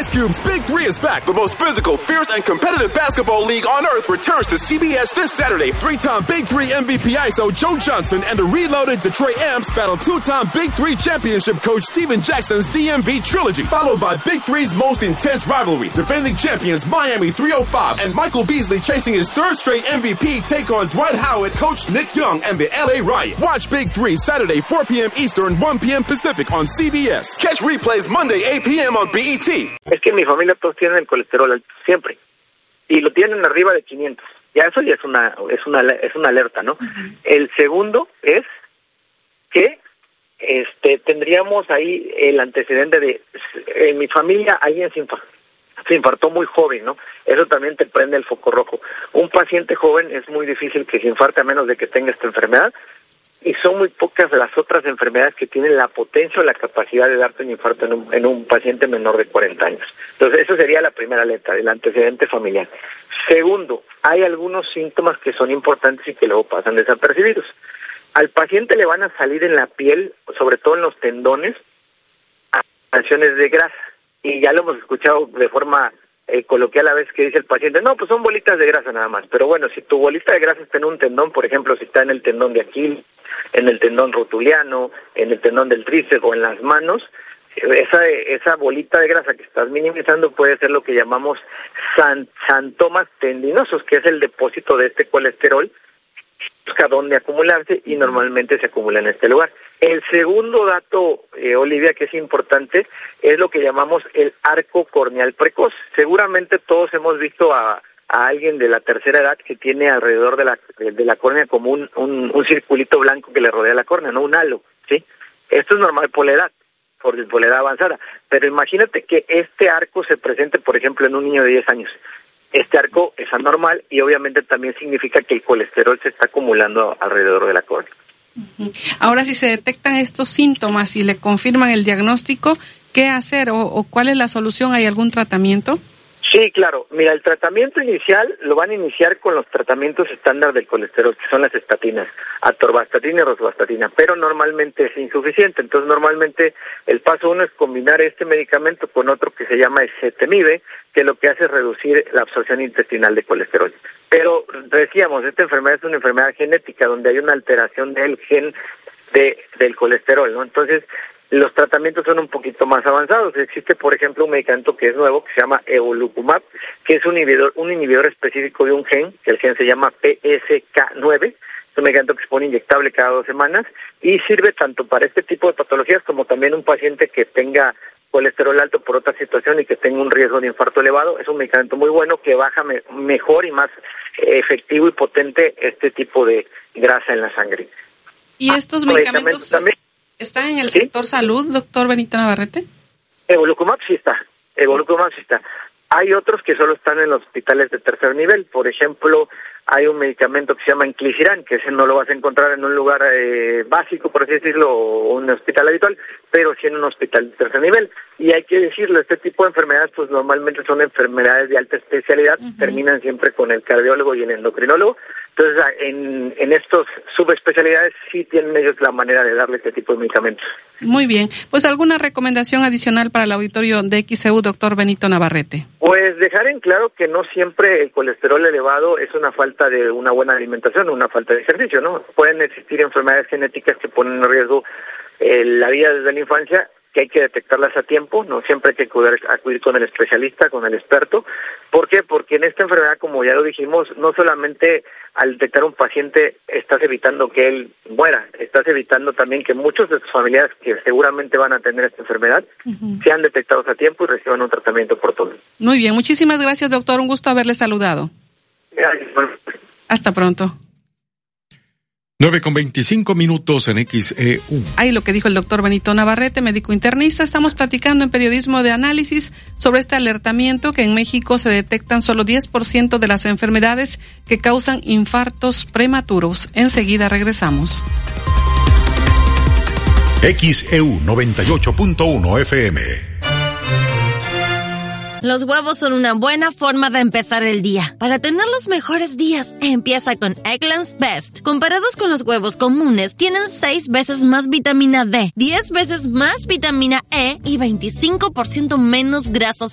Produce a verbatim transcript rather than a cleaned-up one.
Ice Cube's Big Three is back. The most physical, fierce, and competitive basketball league on earth returns to C B S this Saturday. Three-time Big Three M V P I S O Joe Johnson and the reloaded Detroit Amps battle two-time Big Three championship coach Steven Jackson's D M V trilogy, followed by Big Three's most intense rivalry. Defending champions Miami three oh five and Michael Beasley chasing his third straight M V P take on Dwight Howard, coach Nick Young, and the L A Riot. Watch Big Three Saturday four p.m. Eastern, one p.m. Pacific on C B S. Catch replays Monday eight p.m. on B E T. Es que en mi familia todos tienen el colesterol alto, siempre. Y lo tienen arriba de quinientos. Ya eso ya es una es una es una alerta, ¿no? Uh-huh. El segundo es que este tendríamos ahí el antecedente de en mi familia alguien se infartó, se infartó muy joven, ¿no? Eso también te prende el foco rojo. Un paciente joven es muy difícil que se infarte a menos de que tenga esta enfermedad. Y son muy pocas las otras enfermedades que tienen la potencia o la capacidad de darte un infarto en un, en un paciente menor de cuarenta años. Entonces, eso sería la primera letra, el antecedente familiar. Segundo, hay algunos síntomas que son importantes y que luego pasan desapercibidos. Al paciente le van a salir en la piel, sobre todo en los tendones, acumulaciones de grasa. Y ya lo hemos escuchado de forma eh, coloquial a veces que dice el paciente, no, pues son bolitas de grasa nada más. Pero bueno, si tu bolita de grasa está en un tendón, por ejemplo, si está en el tendón de Aquiles, en el tendón rotuliano, en el tendón del tríceps o en las manos, esa esa bolita de grasa que estás minimizando puede ser lo que llamamos san, santomas tendinosos, que es el depósito de este colesterol, busca dónde acumularse y normalmente se acumula en este lugar. El segundo dato, eh, Olivia, que es importante, es lo que llamamos el arco corneal precoz. Seguramente todos hemos visto a a alguien de la tercera edad que tiene alrededor de la de la córnea como un, un, un circulito blanco que le rodea la córnea, no un halo, ¿sí? Esto es normal por la edad, por, por la edad avanzada, pero imagínate que este arco se presente, por ejemplo, en un niño de diez años. Este arco es anormal y obviamente también significa que el colesterol se está acumulando alrededor de la córnea. Ahora, si se detectan estos síntomas y le confirman el diagnóstico, ¿qué hacer o, o cuál es la solución? ¿Hay algún tratamiento? Sí, claro. Mira, el tratamiento inicial lo van a iniciar con los tratamientos estándar del colesterol, que son las estatinas, atorvastatina y rosuvastatina, pero normalmente es insuficiente. Entonces, normalmente el paso uno es combinar este medicamento con otro que se llama ezetimibe, que lo que hace es reducir la absorción intestinal de colesterol. Pero, decíamos, esta enfermedad es una enfermedad genética donde hay una alteración del gen de del colesterol, ¿no? Entonces, los tratamientos son un poquito más avanzados. Existe, por ejemplo, un medicamento que es nuevo, que se llama evolocumab, que es un inhibidor, un inhibidor específico de un gen, que el gen se llama P S K nueve, es un medicamento que se pone inyectable cada dos semanas, y sirve tanto para este tipo de patologías como también un paciente que tenga colesterol alto por otra situación y que tenga un riesgo de infarto elevado. Es un medicamento muy bueno que baja me, mejor y más eh, efectivo y potente este tipo de grasa en la sangre. ¿Y estos ah, medicamentos... medicamentos también ¿Está en el ¿Sí? sector salud, doctor Benito Navarrete? Evolocumab sí está, Evolocumab sí está. Hay otros que solo están en los hospitales de tercer nivel. Por ejemplo, hay un medicamento que se llama Inclisiran, que ese no lo vas a encontrar en un lugar eh, básico, por así decirlo, o un hospital habitual, pero sí en un hospital de tercer nivel. Y hay que decirlo, este tipo de enfermedades pues normalmente son enfermedades de alta especialidad, uh-huh. terminan siempre con el cardiólogo y el endocrinólogo. Entonces, en, en estos subespecialidades sí tienen ellos la manera de darle este tipo de medicamentos. Muy bien. Pues, ¿alguna recomendación adicional para el auditorio de X E U, doctor Benito Navarrete? Pues, dejar en claro que no siempre el colesterol elevado es una falta de una buena alimentación o una falta de ejercicio, ¿no? Pueden existir enfermedades genéticas que ponen en riesgo eh, la vida desde la infancia, que hay que detectarlas a tiempo, no siempre hay que acudir, acudir con el especialista, con el experto. ¿Por qué? Porque en esta enfermedad, como ya lo dijimos, no solamente al detectar un paciente estás evitando que él muera, estás evitando también que muchos de sus familiares que seguramente van a tener esta enfermedad uh-huh. sean detectados a tiempo y reciban un tratamiento oportuno. Muy bien, muchísimas gracias, doctor, un gusto haberle saludado. Gracias. Hasta pronto. nueve con veinticinco minutos en X E U. Ahí lo que dijo el doctor Benito Navarrete, médico internista. Estamos platicando en Periodismo de Análisis sobre este alertamiento que en México se detectan solo diez por ciento de las enfermedades que causan infartos prematuros. Enseguida regresamos. X E U noventa y ocho punto uno F M. Los huevos son una buena forma de empezar el día. Para tener los mejores días, empieza con Eggland's Best. Comparados con los huevos comunes, tienen seis veces más vitamina D, diez veces más vitamina E y veinticinco por ciento menos grasas